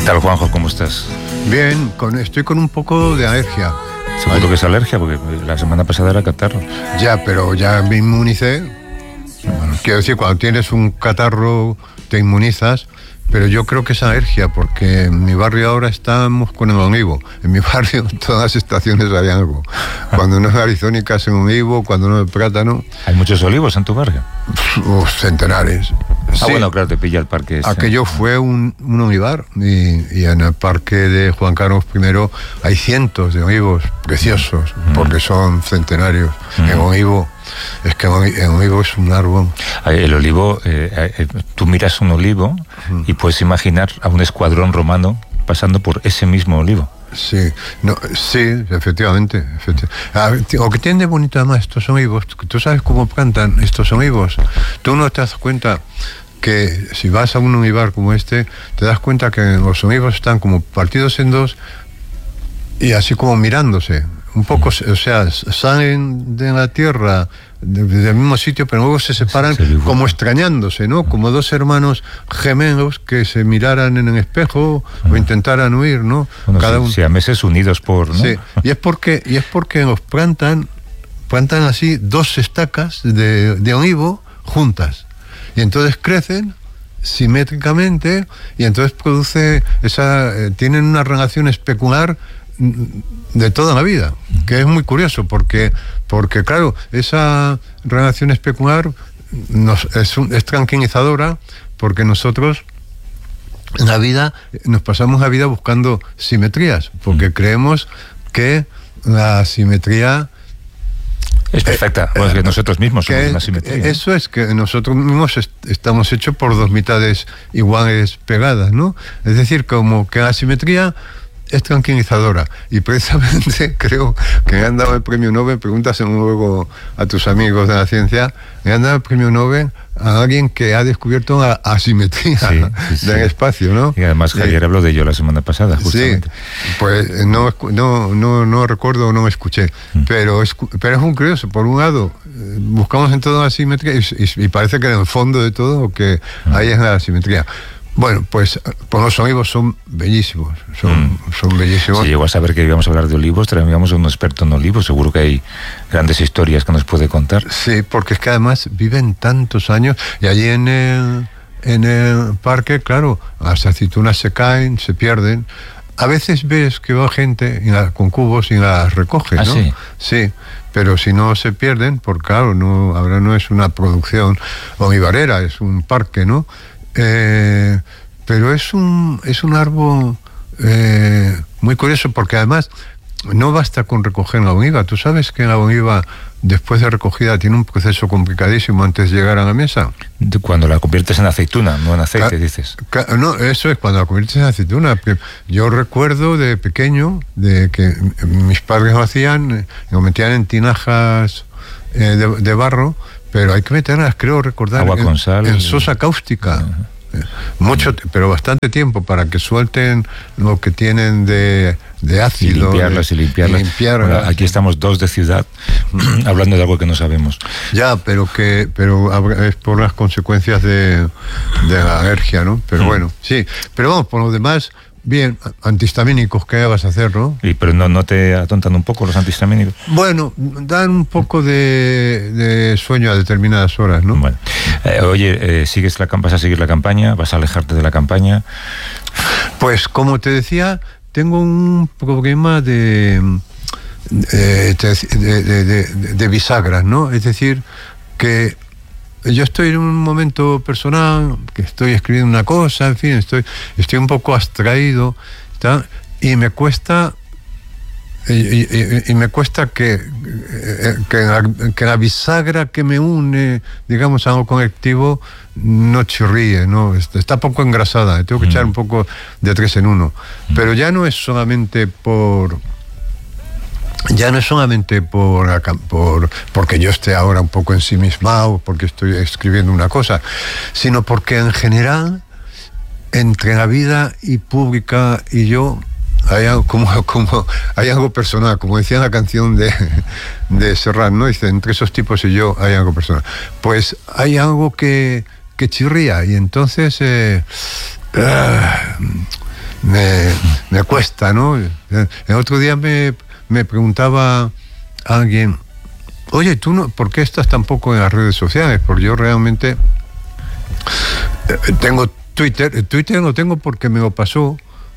tal, Juanjo? ¿Cómo estás? Bien, estoy con un poco de alergia. Seguro que es alergia, porque la semana pasada era catarro. Ya, pero ya me inmunicé. Quiero decir, cuando tienes un catarro te inmunizas, pero yo creo que es alergia, porque en mi barrio ahora estamos con el olivo. En mi barrio en todas las estaciones hay algo. Cuando no es arizónicas en olivo, cuando no es plátano. ¿Hay muchos olivos en tu barrio? Centenares. Sí. Bueno, claro, te pilla el parque. Aquello fue un olivar, y en el parque de Juan Carlos I hay cientos de olivos preciosos, porque son centenarios. En olivo, es que en olivo es un árbol. El olivo, tú miras un olivo y puedes imaginar a un escuadrón romano pasando por ese mismo olivo. Sí, efectivamente. Lo que tiene de bonito además estos olivos, tú sabes cómo plantan estos olivos. Tú no te das cuenta que si vas a un olivar como este, te das cuenta que los olivos están como partidos en dos y así como mirándose. Un poco, o sea, salen de la tierra del mismo sitio, pero luego se separan como extrañándose, ¿no? Como dos hermanos gemelos que se miraran en el espejo o intentaran huir, ¿no? Bueno, cada uno. Siameses unidos por, ¿no? Sí, y es porque los plantan así dos estacas de olivo juntas. Y entonces crecen simétricamente y entonces tienen una relación especular de toda la vida, que es muy curioso, porque claro, esa relación especular es tranquilizadora, porque nosotros en la vida nos pasamos la vida buscando simetrías, porque creemos que la simetría es perfecta, o es que nosotros mismos somos una simetría. Eso es, que nosotros mismos estamos hechos por dos mitades iguales pegadas, ¿no? Es decir, como que la simetría es tranquilizadora, y precisamente creo que me han dado el premio Nobel, pregúntaselo luego a tus amigos de la ciencia, me han dado el premio Nobel a alguien que ha descubierto la asimetría del espacio, ¿no? Y además Javier habló de ello la semana pasada, justamente. Sí, pues no recuerdo, no me escuché, pero es muy curioso. Por un lado, buscamos en todo la asimetría y parece que en el fondo de todo lo que hay es la asimetría. Bueno, pues los olivos son bellísimos, son bellísimos. Si llegó a saber que íbamos a hablar de olivos, traíamos a un experto en olivos, seguro que hay grandes historias que nos puede contar. Sí, porque es que además viven tantos años, y allí en el parque, claro, las aceitunas se caen, se pierden. A veces ves que va gente con cubos y las recoge, ¿no? Sí. Sí, pero si no se pierden, porque claro, ahora no es una producción olivarera, es un parque, ¿no? Pero es un árbol muy curioso, porque además no basta con recoger la oliva. Tú sabes que la oliva, después de recogida, tiene un proceso complicadísimo antes de llegar a la mesa. Cuando la conviertes en aceituna, no en aceite, dices. No, eso es cuando la conviertes en aceituna. Yo recuerdo de pequeño de que mis padres lo hacían, lo metían en tinajas de barro, pero hay que meterlas, creo recordar, agua con sal, en sosa cáustica. Pero bastante tiempo para que suelten lo que tienen de ácido. Y limpiarlas. Bueno, aquí estamos dos de ciudad hablando de algo que no sabemos. Ya, pero es por las consecuencias de la alergia, ¿no? Pero bueno, sí. Pero vamos, por lo demás, bien, antihistamínicos, ¿qué vas a hacer, no? Pero no te atontan un poco los antihistamínicos. Bueno, dan un poco de sueño a determinadas horas, ¿no? Bueno. Oye, ¿vas a seguir la campaña? ¿Vas a alejarte de la campaña? Pues como te decía, tengo un problema de bisagras, ¿no? Es decir, que yo estoy en un momento personal, que estoy escribiendo una cosa, en fin, estoy un poco abstraído, ¿tá? Y me cuesta que la bisagra que me une, digamos, a algo colectivo no chirríe, ¿no? Está poco engrasada, tengo que echar un poco de 3 en 1. Pero ya no es solamente porque yo esté ahora un poco ensimismado, porque estoy escribiendo una cosa, sino porque en general, entre la vida y pública y yo, hay algo personal, como decía la canción de Serrat, ¿no? Dice, entre esos tipos y yo hay algo personal. Pues hay algo que chirría, y entonces me cuesta, ¿no? El otro día me preguntaba alguien, oye, tú no, ¿por qué estás tan poco en las redes sociales? Porque yo realmente tengo Twitter lo tengo porque me lo pasó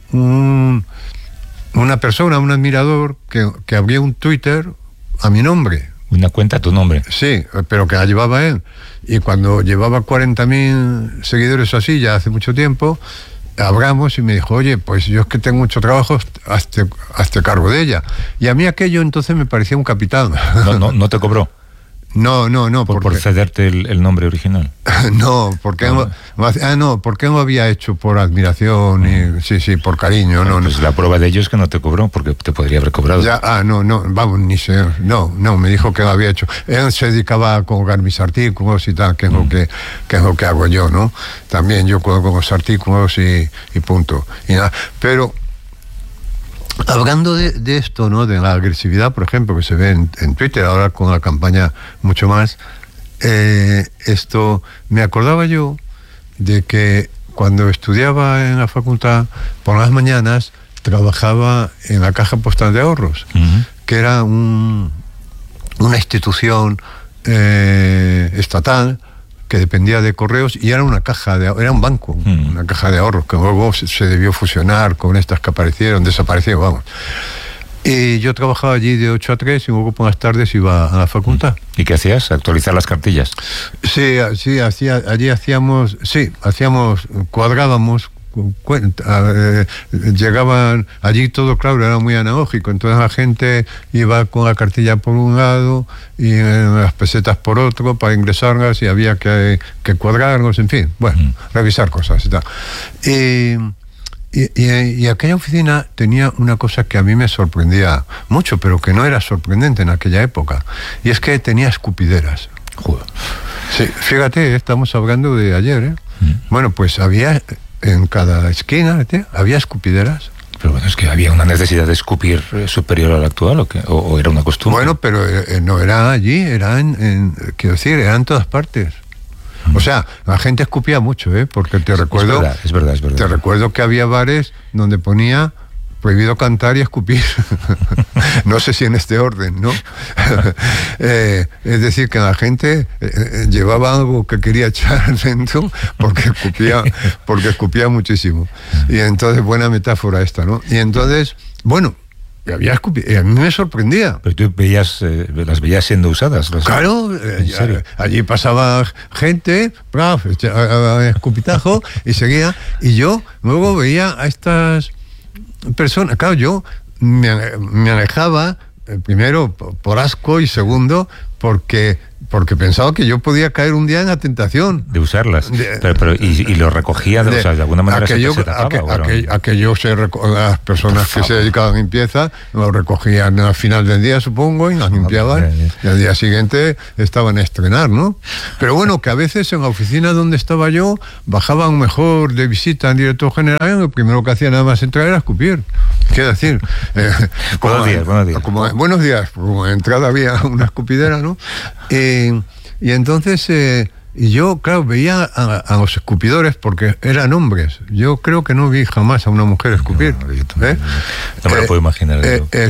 una persona, un admirador, que abrió un Twitter a mi nombre. Una cuenta a tu nombre. Sí, pero que la llevaba él. Y cuando llevaba 40.000 seguidores así, ya hace mucho tiempo, hablamos y me dijo, oye, pues yo es que tengo mucho trabajo, hazte cargo de ella. Y a mí aquello entonces me parecía un capital. ¿No te cobró? No. Por cederte el nombre original. No, porque porque no había hecho por admiración y sí, por cariño, no. Pues la prueba de ello es que no te cobró, porque te podría haber cobrado. Ya, no, vamos, ni sé, no, me dijo que lo había hecho. Él se dedicaba a colgar mis artículos y tal, que es lo que hago yo, ¿no? También yo colgo los artículos y punto. Y nada, pero hablando de esto, ¿no? De la agresividad, por ejemplo, que se ve en Twitter, ahora con la campaña mucho más, esto, me acordaba yo de que cuando estudiaba en la facultad, por las mañanas, trabajaba en la Caja Postal de Ahorros, que era una institución estatal que dependía de Correos y era una era un banco, una caja de ahorros que luego se debió fusionar con estas que desaparecieron, vamos. Y yo trabajaba allí de 8 a 3 y luego por las tardes iba a la facultad. ¿Y qué hacías? ¿Actualizar las cartillas? Sí, cuadrábamos, llegaban allí, todo claro, era muy analógico, entonces la gente iba con la cartilla por un lado y las pesetas por otro para ingresarlas y había que cuadrarlos, en fin, bueno, revisar cosas y tal. Y aquella oficina tenía una cosa que a mí me sorprendía mucho, pero que no era sorprendente en aquella época, y es que tenía escupideras. Joder. Sí, fíjate, estamos hablando de ayer, ¿eh? Bueno, pues había en cada esquina, había escupideras. Pero bueno, es que había una necesidad de escupir superior a la actual, ¿o era una costumbre? Bueno, pero no era allí, era quiero decir, era en todas partes. O sea, la gente escupía mucho, porque te recuerdo... Es verdad. Te recuerdo que había bares donde ponía prohibido cantar y escupir. No sé si en este orden, ¿no? Es decir, que la gente llevaba algo que quería echar dentro porque escupía muchísimo. Y entonces, buena metáfora esta, ¿no? Y entonces, bueno, había escupido, y a mí me sorprendía. Pero tú las veías siendo usadas. Claro, allí pasaba gente, escupitajo, y seguía. Y yo luego veía a estas personas, claro, yo me alejaba, primero por asco y segundo porque pensaba que yo podía caer un día en la tentación de usarlas, pero lo recogía de alguna manera. Las personas que se dedicaban a limpieza lo recogían al final del día, supongo, y las limpiaban, y al día siguiente estaban a estrenar, ¿no? Pero bueno, que a veces en la oficina donde estaba yo bajaban mejor de visita al director general, y lo primero que hacía nada más entrar era escupir. Quiero decir, buenos días. Buenos días, como en entrada había una escupidera, ¿no? Y entonces y yo, claro, veía a los escupidores porque eran hombres. Yo creo que no vi jamás a una mujer escupir. No me lo puedo imaginar.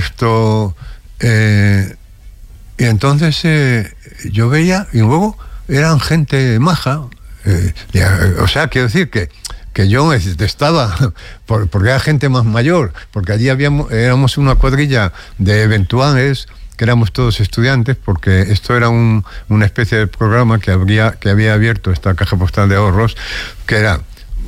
Y entonces yo veía, y luego eran gente maja. O sea, quiero decir que yo estaba porque era gente más mayor, porque allí éramos una cuadrilla de eventuales, que éramos todos estudiantes, porque esto era una especie de programa que había abierto esta Caja Postal de Ahorros, que era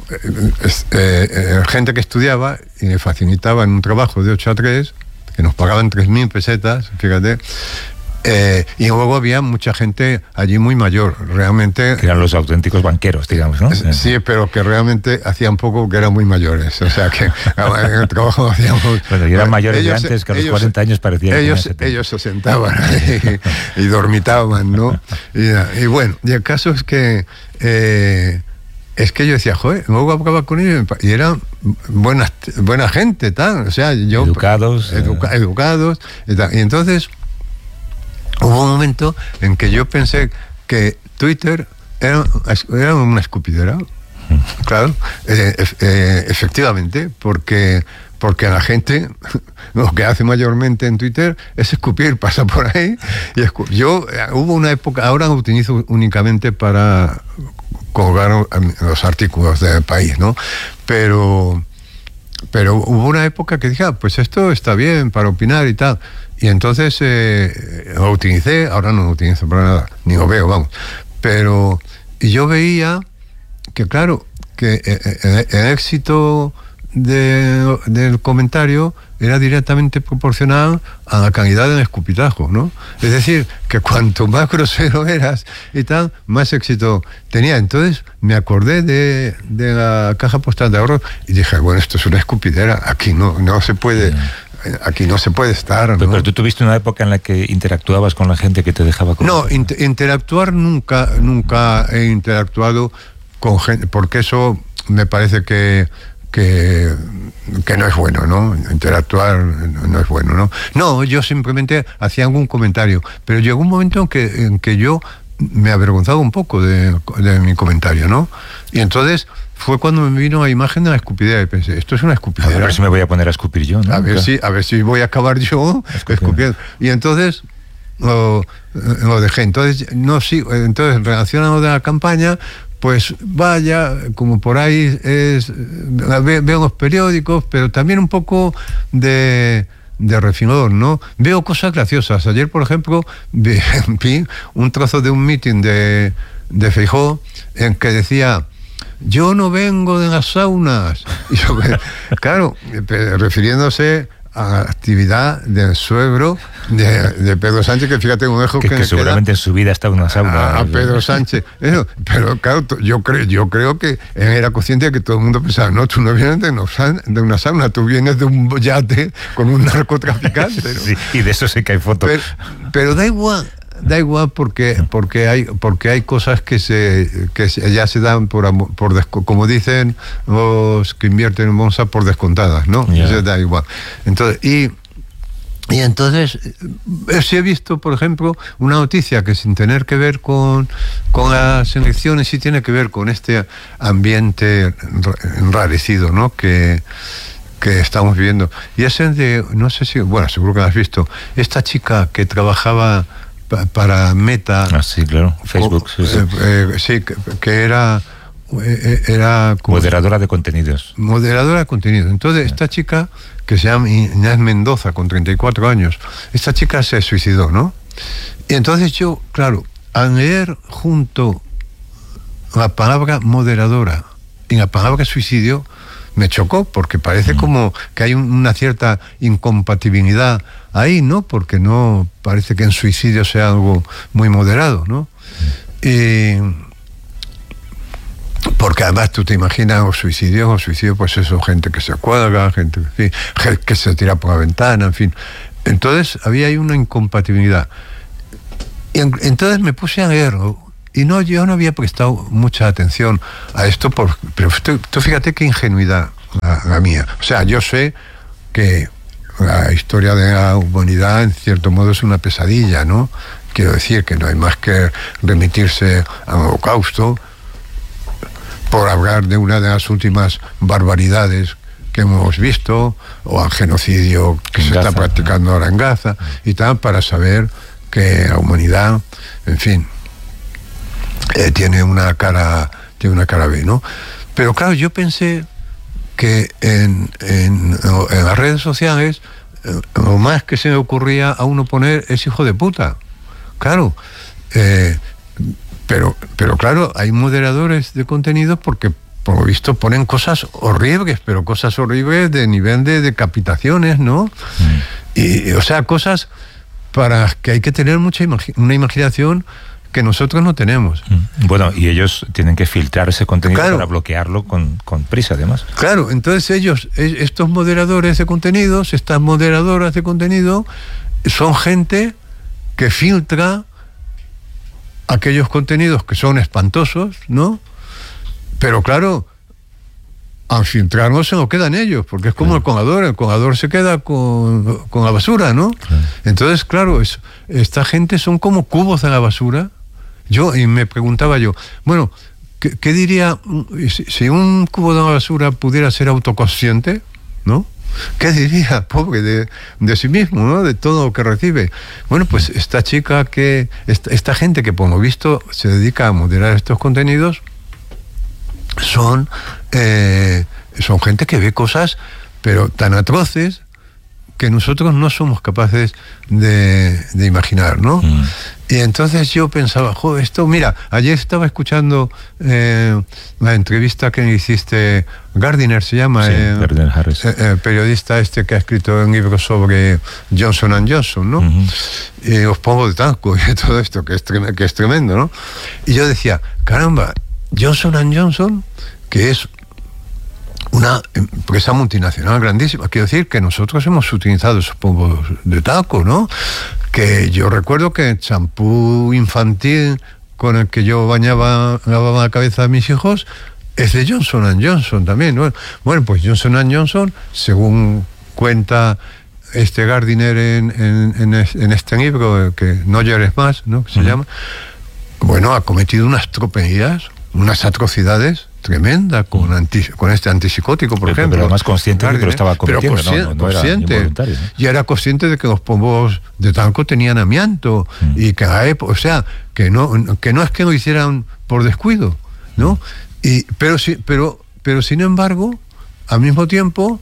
gente que estudiaba y me facilitaban un trabajo de 8 a 3, que nos pagaban 3.000 pesetas, fíjate. Y luego había mucha gente allí muy mayor, realmente... Que eran los auténticos banqueros, digamos, ¿no? Sí, pero que realmente hacían poco, que eran muy mayores. O sea, que en el trabajo hacíamos... Bueno, y eran mayores de antes, que a los 40 años parecían... Ellos se sentaban y dormitaban, ¿no? Y bueno, y el caso es que... es que yo decía, joder, luego hablaba con ellos y eran buena gente, tal. O sea, yo... Educados. Educados y tal. Y entonces... Hubo un momento en que yo pensé que Twitter era una escupidera. Claro, efectivamente, porque la gente lo que hace mayormente en Twitter es escupir, pasa por ahí y yo hubo una época, ahora lo utilizo únicamente para colgar los artículos del país, ¿no? Pero hubo una época que dije, pues esto está bien para opinar y tal, y entonces lo utilicé, ahora no lo utilizo para nada, ni lo veo, vamos, pero y yo veía que claro, que el éxito del comentario era directamente proporcional a la calidad del escupitajo, ¿no? Es decir, que cuanto más grosero eras y tal, más éxito tenía. Entonces me acordé de la caja postal de ahorro y dije, bueno, esto es una escupidera, aquí no se puede... Aquí no se puede estar, ¿no? Pero tú tuviste una época en la que interactuabas con la gente que te dejaba... No, interactuar nunca he interactuado con gente, porque eso me parece que no es bueno, ¿no? Interactuar no es bueno, ¿no? No, yo simplemente hacía algún comentario, pero llegó un momento en que yo me avergonzaba un poco de mi comentario, ¿no? Y entonces fue cuando me vino la imagen de la escupidera y pensé, esto es una escupidera. A ver si me voy a poner a escupir yo, ¿no? A ver si voy a acabar yo escupiendo. Y entonces lo dejé. Entonces, en relación a lo de la campaña, pues vaya, como por ahí veo los periódicos, pero también un poco de refinador, ¿no? Veo cosas graciosas. Ayer, por ejemplo, vi un trozo de un meeting de Feijóo en que decía, yo no vengo de las saunas. Y yo, claro, refiriéndose a la actividad del suegro de Pedro Sánchez, que fíjate un ojo que seguramente en su vida está en una sauna. A Pedro Sánchez. Pero claro, yo creo que él era consciente de que todo el mundo pensaba, no, tú no vienes de una sauna, tú vienes de un yate con un narcotraficante, ¿no? Sí, y de eso sí que hay fotos. Pero da igual porque hay cosas que ya se dan como dicen los que invierten en bolsa, por descontadas, ¿no? Yeah. Eso da igual. Entonces, y entonces sí he visto, por ejemplo, una noticia que sin tener que ver con las elecciones, sí tiene que ver con este ambiente enrarecido, ¿no? que estamos viviendo. Y es el de, no sé si, bueno, seguro que lo has visto, esta chica que trabajaba para Meta. Ah, sí, claro, Facebook. Sí, que era moderadora de contenidos. Moderadora de contenidos. Entonces, esta chica, que se llama Inés Mendoza, con 34 años, esta chica se suicidó, ¿no? Y entonces yo, claro, al leer junto la palabra moderadora y la palabra suicidio, me chocó, porque parece como que hay una cierta incompatibilidad ahí, ¿no? Porque no parece que en suicidio sea algo muy moderado, ¿no? Porque además tú te imaginas los suicidios, pues eso, gente que se cuelga, gente que se tira por la ventana, en fin. Entonces había ahí una incompatibilidad. Y entonces me puse a leerlo. Y yo no había prestado mucha atención a esto, pero tú fíjate qué ingenuidad la mía. O sea, yo sé que la historia de la humanidad en cierto modo es una pesadilla, ¿no? Quiero decir que no hay más que remitirse al Holocausto, por hablar de una de las últimas barbaridades que hemos visto, o al genocidio que se está practicando ahora en Gaza y tal, para saber que la humanidad, en fin, tiene una cara B, ¿no? Pero claro, yo pensé que en las redes sociales lo más que se me ocurría a uno poner es hijo de puta. Claro, pero claro, hay moderadores de contenido porque por lo visto ponen cosas horribles, pero cosas horribles de nivel de decapitaciones, ¿no? Y o sea, cosas para las que hay que tener una imaginación que nosotros no tenemos. Bueno, y ellos tienen que filtrar ese contenido, claro, para bloquearlo con prisa, además. Claro, entonces estos moderadores de contenidos, estas moderadoras de contenido, son gente que filtra aquellos contenidos que son espantosos, ¿no? Pero claro, al filtrarlo se lo quedan ellos, porque es como el colador se queda con la basura, ¿no? Claro. Entonces, claro, esta gente son como cubos de la basura. Y me preguntaba yo, bueno, ¿qué diría si un cubo de basura pudiera ser autoconsciente, ¿no? ¿Qué diría, pobre, de sí mismo, ¿no? De todo lo que recibe. Bueno, pues esta chica esta gente que por lo visto se dedica a moderar estos contenidos, son gente que ve cosas, pero tan atroces, que nosotros no somos capaces de imaginar, ¿no? Y entonces yo pensaba, joder, esto, mira, ayer estaba escuchando la entrevista que hiciste, Gardiner se llama, sí, Gardiner Harris, periodista que ha escrito un libro sobre Johnson & Johnson, ¿no? Y os pongo de tanco y todo esto, que es tremendo, ¿no? Y yo decía, caramba, Johnson & Johnson, que es una empresa multinacional grandísima, quiero decir que nosotros hemos utilizado esos pombos de talco, ¿no? Que yo recuerdo que el champú infantil con el que yo lavaba la cabeza de mis hijos es de Johnson & Johnson también, ¿no? Bueno, pues Johnson & Johnson, según cuenta este Gardiner en este libro, que No llores más, ¿no? Que se llama, bueno, ha cometido unas tropelías, unas atrocidades tremenda con este antipsicótico, por ejemplo. Pero además consciente de que lo estaba cometiendo, no era involuntario, ¿no? Y era consciente de que los pombos de talco tenían amianto y que o sea, que no es que lo hicieran por descuido, ¿no? Pero sin embargo, al mismo tiempo,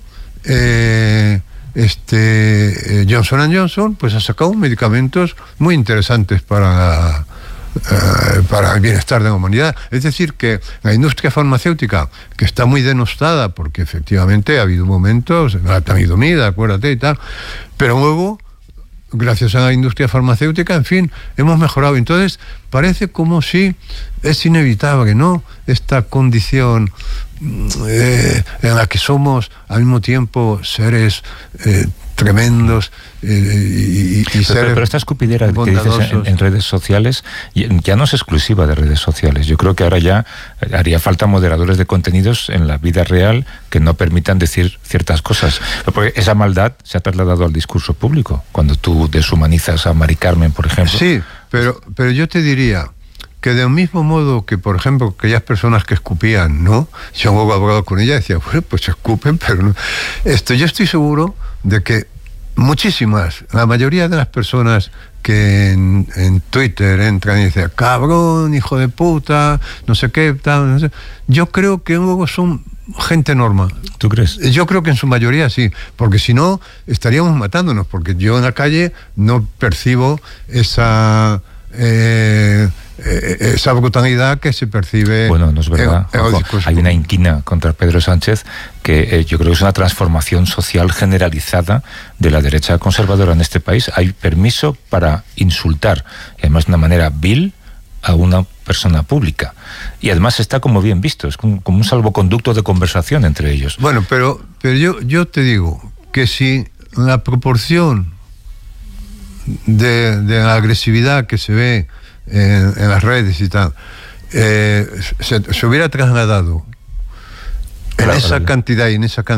Johnson & Johnson pues ha sacado medicamentos muy interesantes para el bienestar de la humanidad. Es decir, que la industria farmacéutica, que está muy denostada, porque efectivamente ha habido momentos, la talidomida, acuérdate y tal, pero luego, gracias a la industria farmacéutica, en fin, hemos mejorado. Entonces, parece como si es inevitable, ¿no?, esta condición en la que somos al mismo tiempo seres tremendos pero esta escupidera que dices en redes sociales ya no es exclusiva de redes sociales. Yo creo que ahora ya haría falta moderadores de contenidos en la vida real que no permitan decir ciertas cosas, porque esa maldad se ha trasladado al discurso público cuando tú deshumanizas a Mari Carmen, por ejemplo. Sí, pero yo te diría que del mismo modo que, por ejemplo, aquellas personas que escupían, ¿no? Yo luego he hablado con ella y decía, bueno, pues escupen, pero no. Yo estoy seguro de que la mayoría de las personas que en Twitter entran y dicen, cabrón, hijo de puta, no sé qué, tal, no sé, yo creo que luego son gente normal. ¿Tú crees? Yo creo que en su mayoría sí, porque si no estaríamos matándonos, porque yo en la calle no percibo esa brutalidad que se percibe. Bueno, no es verdad. Hay una inquina contra Pedro Sánchez que yo creo que es una transformación social generalizada de la derecha conservadora en este país. Hay permiso para insultar, y además de una manera vil, a una persona pública. Y además está como bien visto, es como un salvoconducto de conversación entre ellos. Bueno, pero yo te digo que si la proporción de la agresividad que se ve en las redes y tal se hubiera trasladado en esa cantidad y en esa cantidad